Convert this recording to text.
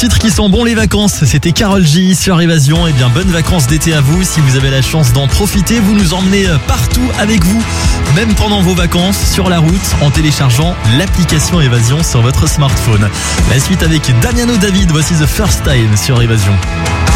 Titre qui sent bon les vacances, c'était Karol G sur Évasion. Et bien bonnes vacances d'été à vous. Si vous avez la chance d'en profiter, vous nous emmenez partout avec vous, même pendant vos vacances, sur la route, en téléchargeant l'application Évasion sur votre smartphone. La suite avec Damiano David, voici The First Time sur Évasion.